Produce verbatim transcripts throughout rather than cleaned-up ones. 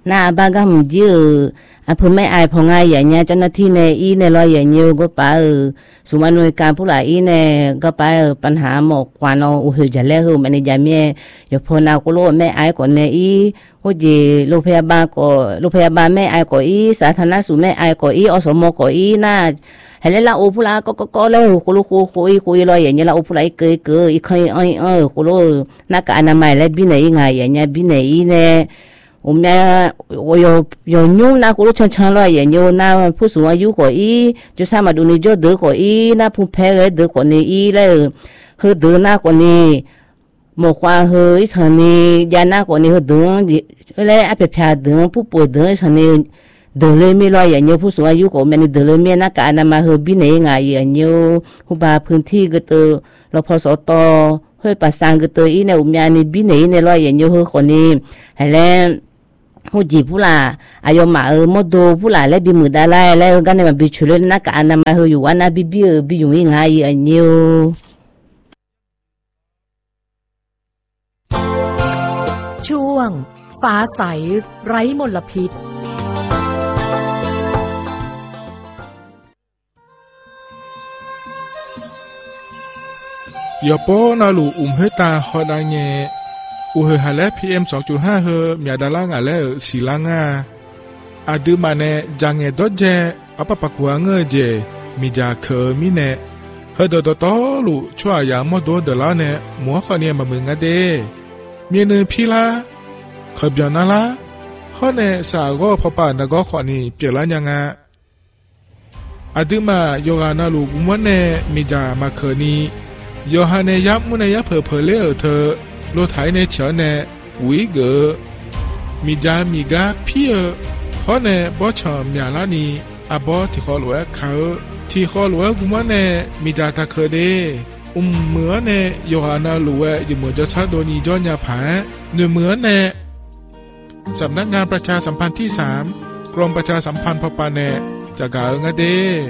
หน้าบ้านก็มันยื้ออำเภอแม่อายพองายอย่างเงี้ยเจ้าหน้าที่ในอีในรอยอย่างเงี้ยก็ไปเออศูนย์อำนวยการผู้หลายอีในก็ไปเออปัญหาหมอกควันเอาอุหือจะแล้วคือมันในยามแม่อย่าพอนาก็โลแม่อายก่อนในอีโหจีโรงพยาบาลก็โรงพยาบาลแม่อายก็อีสาธารณสุขแม่อายก็อีอสมก็อีน่าให้แล้วโอผู้ลาก็ก็ก็แล้วคุโลคุคุยคุยรอยอย่างเงี้ยละโอผู้ลาเกยเกยอีเคยเออเออคุโลหน้ากากอนามัยและบินไหนไงอย่างเงี้ยบินไหนเนี่ย我们我有有牛那咕噜长长了也牛那ผู้สูงอายุกว่าอี就上嘛ดูนี่就得กว่าอี那ผู้แพ้เลย得กว่านี่อีแล้วเฮอ得那กว่านี่หมอควาเฮออีฉันนี่ยา那กว่านี่เฮอ得แล้วอาเปแพ้得ผู้ป่วย得ฉันนี่得เลยไม่รออย่างเงี้ยผู้สูงอายุกว่ามันนี่得เลยไม่หน้ากากอนามัยเฮอบินไหนไงอย่างเงี้ยผู้บาพื้นที่ก็เตอรพสตเฮ้ยประสานก็เตออีเนี่ยอุ้มยานี่บินไหนเนี่ยรออย่างเงี้ยเฮอคนนี้ให้แล้วหูจีผู้ล่ะอายมาเออมดผู้ล่ะแล้วบีมือได้แล้วกันเนี่ยมันบีชุเลยนักการนามาเฮอยู่วันน่ะบีบีบีอยู่ยังไงอันนี้ช่วงฟ้าใสไร้มลพิษยาโปนาลูอุ้มเฮตาฮอดาเงอุเฮฮาเล พี เอ็ม สองจุดห้า เฮมียดาลางาเลสีลางาอาดูมาเนจังเงดเจอปะปะกัวเงเจมีจาเคมีเนเฮดดตอลูชัวยามอดดลาเนมัวขะเนียมามึงอะเดมีเนพีลาขบยานาลาฮอเนสาโกพอปานกอขอนีเปลายังาอาดูมาโยกานาลูกุมวเนมีจามาเคนีโยฮาเนยับมุเนยับเพอเพเลเธอโลไทยในเฉาเนปุยเกอมีจามีกาพี่เพราะเนบ่ชอมยาลานีอาบอที่ขอหลวงเขาที่ขอหลวงกุมเนมีจาตะเคเดอุ้มเหมือเนโยฮานาหลวงอยู่เหมือนจะชัดโดนีย้อนยาผาเนื้อเหมือนเนสำนักงานประชาสัมพันธ์ที่สามกรมประชาสัมพันธ์พปาเนจะกาเงเด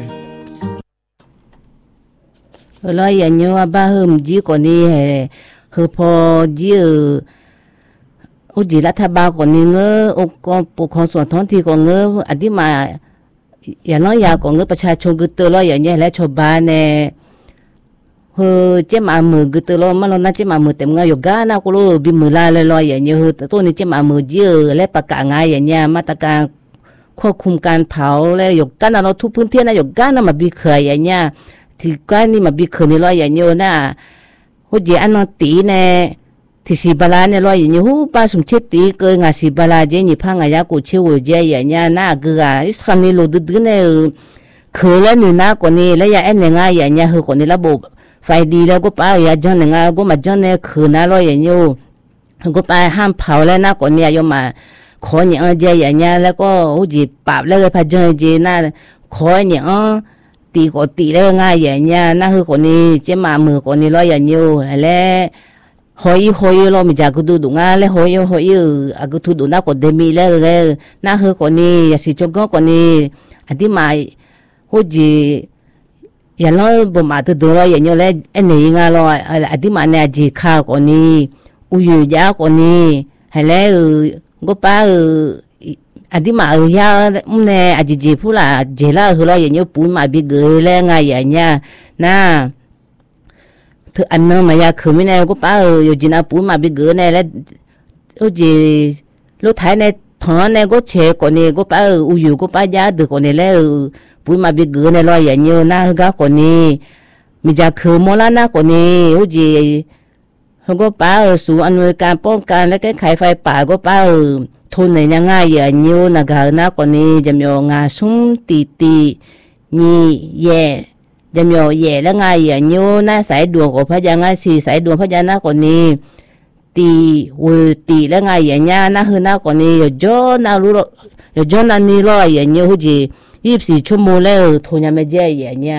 ลอยอย่างเงี้ยบ้าเฮิมจีกว่านี้เฮอพอจีเอออุจิรัฐบาลคนนี้เงอองค์กรปกครองส่วนท้องถิ่นของเงออธิมาอย่างน้อยยาของเงอประชาชนก็เตอรออย่างเงี้ยและชาวบ้านเนี่ยเฮอเจ้ามามือก็เตอรอมันเราน่าเจ้ามามือเต็มเงาอยู่ก้านะก็รู้บิมือลาเลยลอยอย่างเงี้ยเฮอตัวนี้เจ้ามามือจีเออและประกาศงานอย่างเงี้ยมาตรการควบคุมการเผาแล้วอยู่ก้านะเราทุกพื้นที่นะอยู่ก้านะมาบีเคยอย่างเงี้ยที่ก้านี่มาบีเคยนี่ลอยอย่างเงี้ยนะหูจีอันนอตีเนี่ยที่สิบาลาเนี่ยลอยอย่างนี้หูป้าสมเชตีเกยงาสิบาลาเจนี่พังอายากูเชื่อเจอย่างเงี้ยน่าเกลืออิสคานี่โลดุดเนี่ยคือแล้วนี่น่ากว่านี้แล้วยาเอ็นเนี่ยง่ายอย่างเงี้ยคือกว่านี้ระบบไฟดีแล้วก็ป้ายาจันเนี่ยง่ายก็มาจันเนี่ยคือน่าลอยอย่างนี้ก็ป้าห้ามเผาแล้วน่ากว่านี้ยอมมาขอเนี่ยเจอย่างเงี้ยแล้วก็หูจีปราบแล้วก็พาจันเจน่าขอเนี่ยตีก็ตีแล้วง่ายอย่างเงี้ยน่าคือคนนี้เจ้ามามือคนนี้ร้อยอย่างเงี้ยแล้วหอยหอยเราไม่จากกูดูดูง่ายแล้วหอยหอยอากูดูดูน่าก็เดมีแล้วเลยน่าคือคนนี้อย่าสิจงก็คนนี้อธิมาหูจีอย่างน้อยบ่มาตัวดูร้อยอย่างเงี้ยแล้วอันนี้ง่ายเราอธิมาเนี่ยจีข้าวคนนี้อุยยาคนนี้ให้แล้วก็ป้าอดีมาเอียมุเนอจิจิพูละเจล่าคือเราอย่างเงี้ยปูนมาบิเกยแล้วไงอย่างเงี้ยนะเธออันนั้นมายาคือไม่แน่ก็ป้าเอออยู่จีน่าปูนมาบิเกยเนี่ยแล้วโอ้จีรถไถเนี่ยถอนเนี่ยก็เชกคนนี้ก็ป้าเอออยู่ก็ป้ายาดึกคนนี้แล้วปูนมาบิเกยเนี่ยเราอย่างเงี้ยนะก็คนนี้มีจะคือโมลานะคนนี้โอ้จีเขาก็ป้าเออสู่อำนวยการป้องกันและแก้ไขไฟป่าก็ป้าเออทุนในยังไงอย่างนี้นะกาหน้าคนนี้จะมีงาสุ่มตีตีนี่แย่จะมีแย่แล้วไงอย่างนี้น่าสายดวงของพระยังไงสีสายดวงพระยาหน้าคนนี้ตีวุตีแล้วไงอย่างนี้น่าคือหน้าคนนี้อย่าจ้อน่ารู้อย่าจ้อนั่นนี่รออย่างนี้หุ่นจียี่สิบสี่ชั่วโมงแล้วทุนยังไม่เจ๊อย่างนี้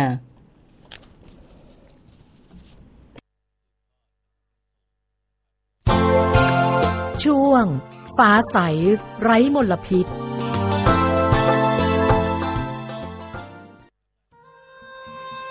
ช่วงฟ้าใสไร้มลพิษ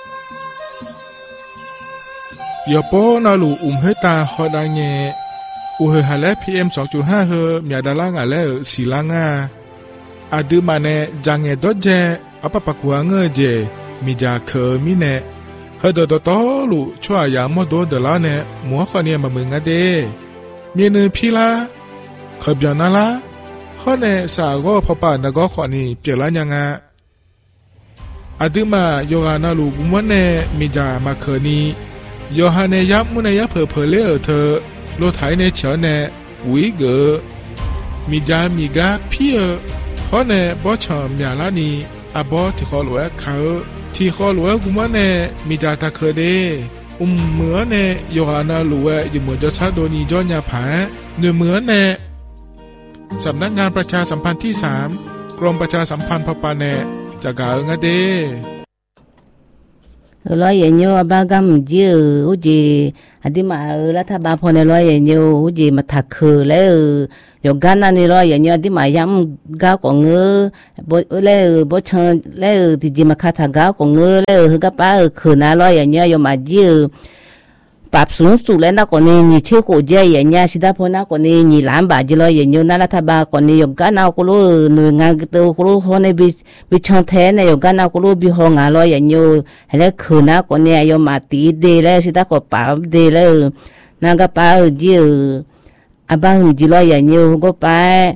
ยาโปนาลูอุ้มเฮตาฮอดาเงอูเฮหาและ พี เอ็ม สองจุดห้า เฮมียดาลางาและสีลางาอาดืมาเนจังเงดเจอปะปะกัวเงเจมีจาเคมีเนเฮดดตอลุชัวยามโดดลาเนมัวขอเนียมามึงอะเดมีนึพี่ลาขบยานาลาฮอเนสาโกพอปานกอขอนีเปียลายังงาอาดืมาโยฮานาลูกุมวันเนมีจามาเคนีโยฮาเนยับมุนยะเพอเพเลอเธอโลไถเนเฉเนปุยเกมีจามีกาพี่เอฮอเนบอชอมยาลานีอาบอที่ขอหลวเขาที่ขอหลวกุมวันเนมีจาตาเคเดอุมเหมือเนโยฮานาลูเวยิมือจะซาโดนีจอนยาผาเนื้อเหมือเนสำนักงานประชาสัมพันธ์ที่สามกรมประชาสัมพันธ์พปาเนจะกาเงเดร้อยเยนโยบางกัมจีอุจีอดีมารัฐบาลพอในร้อยเยนโยอุจีมาถักคือแล้วอยู่กันนั่นนี่ร้อยเยนโยอดีมาย้ำก้าวของเงอบ่แล้วบ่เชิญแล้วที่จีมาคาถาก้าวของเงอแล้วคือกับป้าคือน่าร้อยเยนโยอยู่มาจีปรับสูงสุดแล้วนะคนนี้นี่ชื่อโคเจยเนี่ยสิดาพอนะคนนี้นี่ล้านบาทจีร้อยเยนโยนั่นรัฐบาลคนนี้อยู่กันเอาคนรู้หน่วยงานตัวคนรู้คนนี้บิบิชงแท้เนี่ยอยู่กันเอาคนรู้บิห้องานร้อยเยนโยแล้วคือนะคนนี้อยู่มาตีเดแล้วสิดาก็ปรับเดแล้วนั่นก็ป้าจีอาบ้างจีร้อยเยนโยก็ไป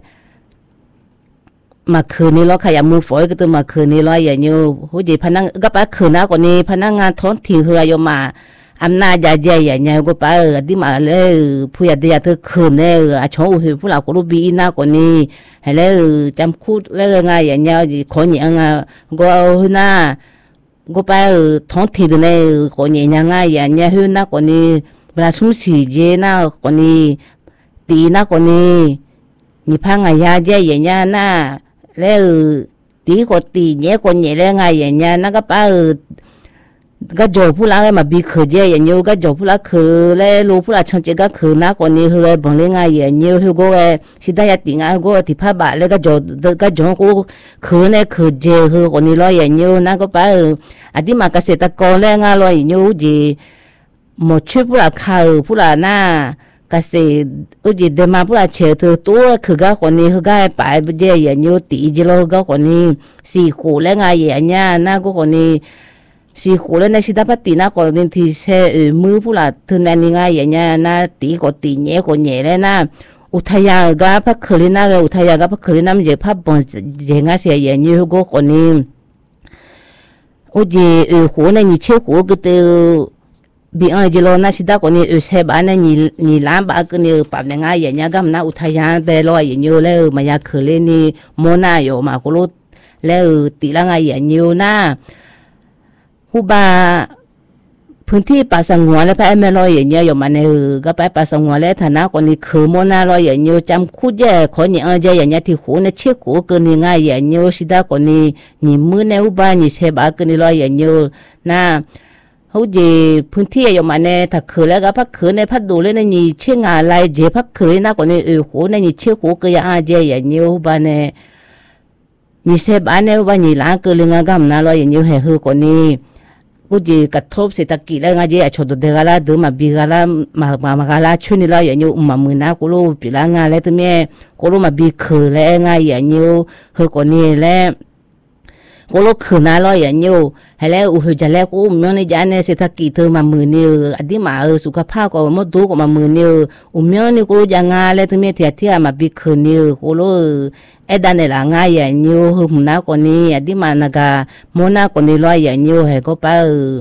มาคืนนี้เราขยับมือฝอยก็ตัวมาคืนนี้ร้อยเยนโยหูจีพนักก็ไปคืนนะคนนี้พนักงานท้องถิ่นเฮืออยู่มาอำนาจใหญ่ๆอย่างเงี้ยก็ไปเออที่มาเลยผู้ใหญ่เธอคืนเนี่ยอาชงอุหิผู้หลักก็รู้บีน่ากว่านี้ให้เลยจำคูดเลยไงอย่างเงี้ยคนอย่างเงี้ยก็เอาหน้าก็ไปท้องถิ่นเนี่ยคนอย่างเงี้ยอย่างเงี้ยหื้อน่ากว่านี้เวลาสุ่มสีเจน่ากว่านี้ตีน่ากว่านี้นี่พังไงยาเจอย่างเงี้ยน่าแล้วตีก็ตีเงี้ยคนอย่างเงี้ยไงอย่างเงี้ยนั่นก็ไปก็จบผู้ละมาบีเคเจอย่างเงี้ยก็จบผู้ละคือแล้วรู้ผู้ละช่างเจก็คือนักคนนี้คือบังเลงไงอย่างเงี้ยคือก็สิได้ยัดติงอ่ะก็ที่ผ้าบาแล้วก็จบก็จบก็คือเนี่ยคือเจคือคนนี้ร้อยอย่างเงี้ยนั่นก็ไปอันที่มาเกษตรกรแล้วงานร้อยอย่างเงี้ยจีหมดชื่อผู้ละข่าวผู้ละหน้าเกษตรอุจิเดมาผู้ละเชื่อถือตัวคือก็คนนี้คือก็ไปเจอย่างเงี้ยตีจิโลก็คนนี้สี่คู่แล้วไงอย่างเงี้ยนั่นก็คนนี้สีขูแล้วในสิดาปตินะก่อนที่เสอมือผู้ละถึงนั้นง่ายอย่างเงี้ยนะตีก็ตีเงี้ยก็เงี้ยเลยนะอุทยานก็พักคืนนะอุทยานก็พักคืนนะมันจะพักบนยังไงเสียอย่างนี้ก็คนนี้อุจิเออหูในนี่เชื่อหูก็ตัวบีอันจิโลนะสิดาคนนี้เออเสบ้านนี่นี่ล้านบาทก็เนี่ยปั๊บยังไงอย่างเงี้ยก็นะอุทยานไปลอยอย่างเงี้ยแล้วมายาคืนเลยนี่โมนาอยู่มาก็รู้แล้วตีละไงอย่างเงี้ยนะผู้บาพื้นที่ป่าสงวนและพระเอเมรอยอย่างเงี้ยอยู่มาในก็ไปป่าสงวนและฐานะคนนี้คือโมนาลอยอย่างเงี้ยจำคู่แย่คนอย่างเงี้ยอย่างเงี้ยที่หูในเชี่ยหูเกินง่ายอย่างเงี้ยสิดาคนนี้นี่มือในอุบานี่เสบาเกินลอยอย่างเงี้ยนะเขาเจพื้นที่อยู่มาในถ้าคือแล้วก็พักคือในพัดดูเลยในนี่เชี่ยงอะไรเจพักคือนะคนนี้เออหูในนี่เชี่ยหูก็อย่างเงี้ยอย่างเงี้ยอุบาในนี่เสบาในอุบานี่ล้างเกินเลยงากำนะลอยอย่างเงี้ยให้คือคนนี้กูจีกระทบเศรษฐกิจแล้วไงเจ๊ชดเดือดละเดือมาบีกละมามามาละช่วยนี่ละอย่างนี้อุมามือนะกูรู้ปีละงานแล้วตัวแม่กูรู้มาบีคือแล้วไงอย่างนี้เฮคนนี้แล้วกูรู้คือน่าละอย่างนี้ให้แล้วอุจจาระกูมีในจานในเศรษฐกิจเธอมามือนี่อดีมาเออสุขภาพก็มาดูก็มามือนี่อุมีนี่กูรู้ยังงานแล้วตัวแม่เทียเทียมาบีคือนี่กูรู้เอ็ดในหลังง่ายอย่างนี้คือมุนาคนนี้อดีมานากาโมนาคนนี้ลอยอย่างนี้ให้ก็ไป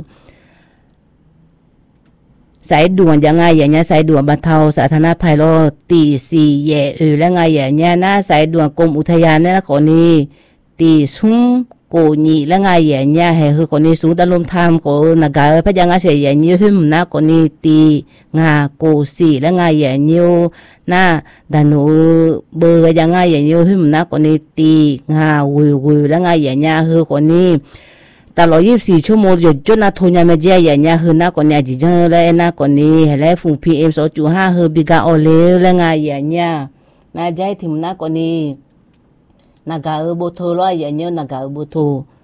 สายด่วนยังไงอย่างเงี้ยสายด่วนบรรเทาสาธารณภัยรอตีสี่แย่เออแล้วไงอย่างเงี้ยนะสายด่วนกรมอุทยานเนี่ยนะคนนี้ตีซุ้มโกนี่แล้วไงอย่างเงี้ยให้คือคนนี้สูงตะลุมทำก็นากาพยังไงเสียอย่างนี้หึมนะคนนี้ตีงาโกสี่แล้วไงอย่างนี้นะดันเบอร์ยังไงอย่างนี้หึมนะคนนี้ตีงาวิววิวแล้วไงอย่างเงี้ยคือคนนี้ตลอดยี่สิบสี่ชั่วโมงหยุดจนนาทุนยาเมเจียอย่างเงี้ยคือนะคนนี้จีจังเลยนะคนนี้ให้แล้วฝุ่น พี เอ็ม สองจุดห้าคือบิกาโอเลแล้วไงอย่างเงี้ยนะใจถึงนะคนนี้นากาเออโบโทร้อยอย่างเงี้ยนากาเออโบโท